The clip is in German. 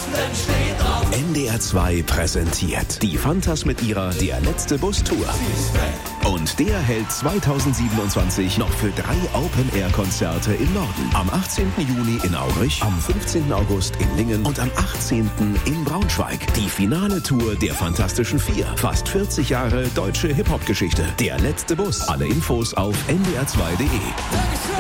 NDR 2 präsentiert die Fantas mit ihrer Der letzte Bus Tour. Und der hält 2027 noch für 3 Open-Air-Konzerte im Norden. Am 18. Juni in Aurich, am 15. August in Lingen und am 18. in Braunschweig. Die finale Tour der Fantastischen Vier. Fast 40 Jahre deutsche Hip-Hop-Geschichte. Der letzte Bus. Alle Infos auf ndr2.de.